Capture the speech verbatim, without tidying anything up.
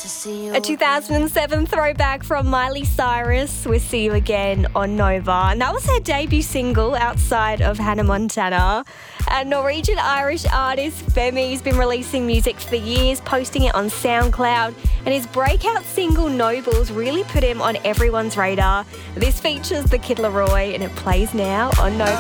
A two thousand seven throwback from Miley Cyrus with See You Again on Nova. And that was her debut single outside of Hannah Montana. And Norwegian-Irish artist Femi has been releasing music for years, posting it on SoundCloud. And his breakout single Nobles really put him on everyone's radar. This features the Kid Laroi and it plays now on Nova.